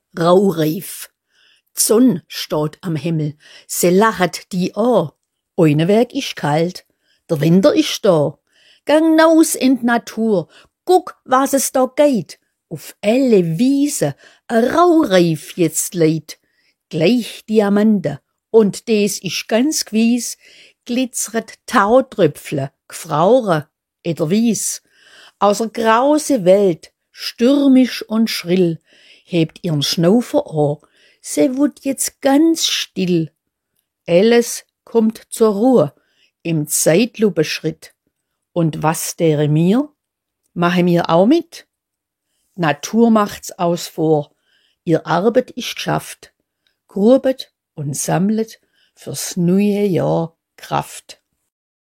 raureif. D'Sonn steht am Himmel, se lachet die an. Eine Weg ist kalt, der Winter ist da. Gang naus in d' Natur, guck, was es da geht. Auf alle Wiese a raureif jetzt leid. Gleich Diamanten, und des ist ganz gewiss, glitzeret Tautröpfle, gfraure, Wies. Aus der grause Welt, stürmisch und schrill, hebt ihren Schnaufer an, se wut jetzt ganz still. Alles kommt zur Ruhe, im Zeitlupeschritt. Und was dere mir? Mache mir auch mit? Natur macht's aus vor, ihr Arbeit ist geschafft, grubet und sammlet fürs neue Jahr Kraft.